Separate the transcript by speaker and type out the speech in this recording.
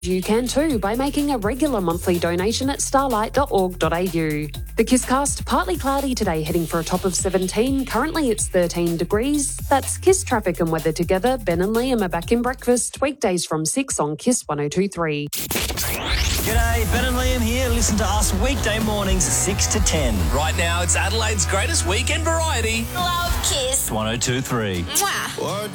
Speaker 1: You can too by making a regular monthly donation at starlight.org.au. The KISScast, partly cloudy today, heading for a top of 17. Currently it's 13 degrees. That's KISS traffic and weather together. Ben and Liam are back in breakfast, weekdays from 6 on KISS 102.3.
Speaker 2: G'day, Ben and Liam here. Listen to us weekday mornings 6 to 10.
Speaker 3: Right now, it's Adelaide's greatest weekend variety.
Speaker 4: Love KISS.
Speaker 2: 102.3.
Speaker 4: Mwah.